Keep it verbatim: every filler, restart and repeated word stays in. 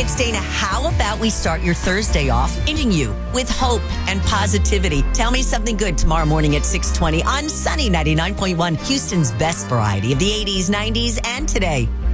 It's Dana. How about we start your Thursday off ending you with hope and positivity? Tell me something good tomorrow morning at six twenty on Sunny ninety-nine point one, Houston's best variety of the eighties, nineties, and today.